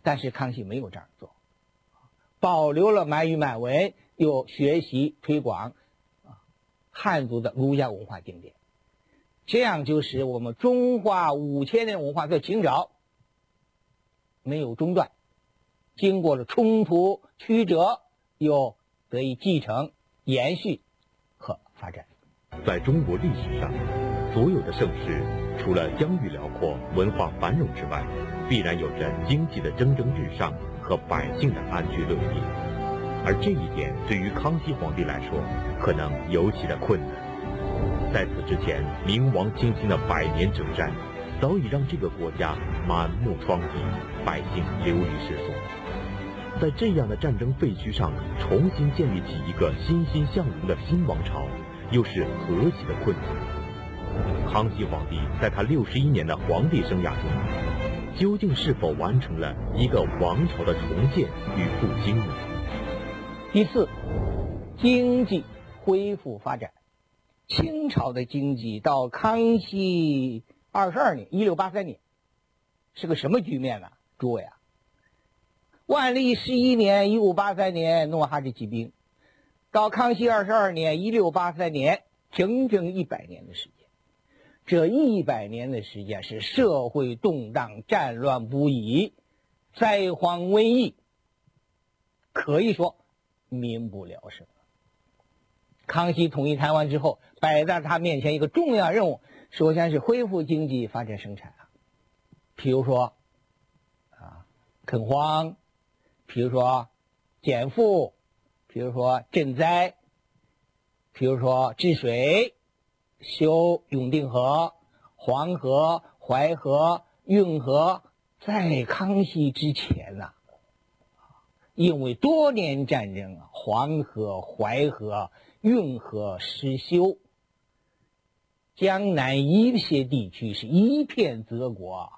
但是康熙没有这样做，保留了满语满文，又学习推广汉族的儒家文化经典，这样就使我们中华5000年文化在清朝没有中断，经过了冲突曲折，又得以继承、延续和发展。 在中国历史上，所有的盛世除了疆域辽阔、文化繁荣之外，必然有着经济的蒸蒸日上和百姓的安居乐业。而这一点对于康熙皇帝来说，可能尤其的困难。在此之前，明亡清兴的100年征战，早已让这个国家满目疮痍，百姓流离失所。在这样的战争废墟上重新建立起一个欣欣向荣的新王朝，又是何其的困难。康熙皇帝在他61年的皇帝生涯中，究竟是否完成了一个王朝的重建与复兴呢？ 第四，经济恢复发展。清朝的经济到康熙22年1683年是个什么局面呢？诸位啊，万历11年1583年诺哈赤起兵，到康熙22年1683年，整整100年的时间。这100年的时间是社会动荡，战乱不已，灾荒瘟疫，可以说民不聊生。康熙统一台湾之后，摆在他面前一个重要任务，首先是恢复经济，发展生产比如说垦荒，比如说减负，比如说赈灾，比如说治水，修永定河、黄河、淮河、运河。在康熙之前因为多年战争黄河、淮河、运河失修，江南一些地区是一片泽国。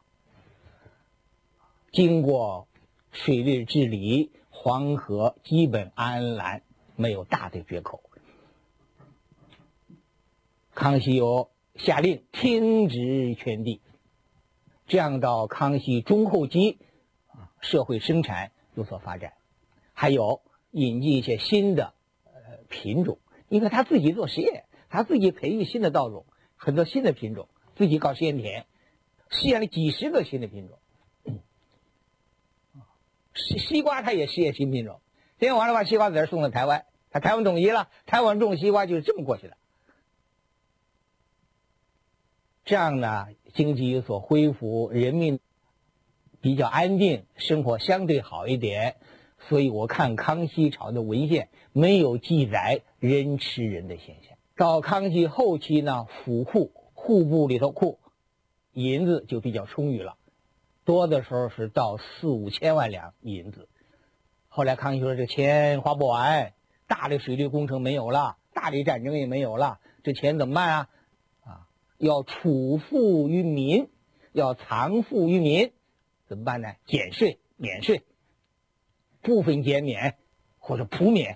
经过水利治理，黄河基本安澜，没有大的决口。康熙有下令停止圈地，这样到康熙中后期，社会生产有所发展，还有引进一些新的品种，因为他自己做实验，他自己培育新的稻种，很多新的品种，自己搞实验田，试验了几十个新的品种。西瓜他也试验新品种，实验完了把西瓜籽送到台湾，他台湾统一了，台湾种西瓜就是这么过去的。这样呢，经济有所恢复，人民比较安定，生活相对好一点。所以我看康熙朝的文献没有记载人吃人的现象。到康熙后期呢，府库户部里头银子就比较充裕了，多的时候是到4-5千万两银子。后来康熙说这钱花不完，大的水利工程没有了，大的战争也没有了，这钱怎么办要储富于民，要藏富于民，怎么办呢？减税、免税，部分减免或者普免。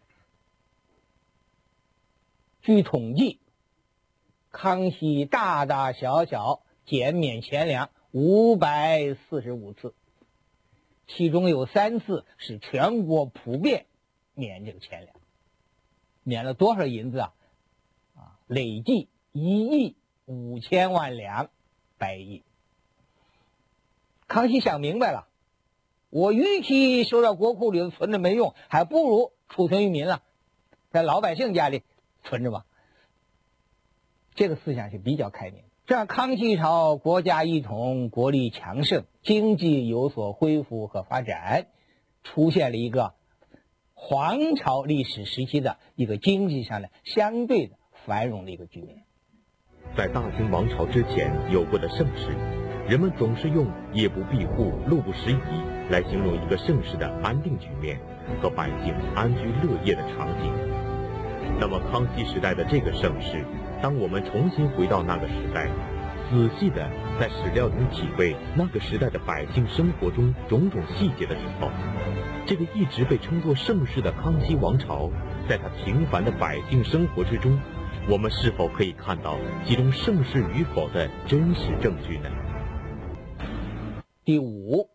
据统计，康熙大大小小减免钱粮545次，其中有3次是全国普遍免这个钱粮，免了多少银子累计1亿5千万两白银。康熙想明白了，我与其收到国库里存着没用，还不如储存于民了，在老百姓家里存着吧。这个思想是比较开明。这样康熙朝国家一统，国力强盛，经济有所恢复和发展，出现了一个皇朝历史时期的一个经济上的相对的繁荣的一个局面。 在大清王朝之前有过的盛世，人们总是用夜不闭户、路不拾遗来形容一个盛世的安定局面和百姓安居乐业的场景。那么康熙时代的这个盛世，当我们重新回到那个时代，仔细的在史料中体会那个时代的百姓生活中种种细节的时候，这个一直被称作盛世的康熙王朝，在他平凡的百姓生活之中，我们是否可以看到其中盛世与否的真实证据呢？ 第5，